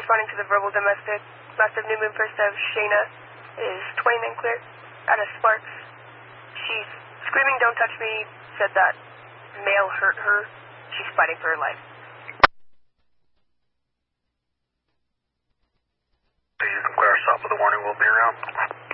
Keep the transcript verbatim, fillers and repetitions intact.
responding to the verbal domestic. Last of New Moon, first of Shayna is twenty-nine clear. Out of Sparks. She's screaming, don't touch me, said that male hurt her. She's fighting for her life. So you can clear us up with a warning, we'll be around.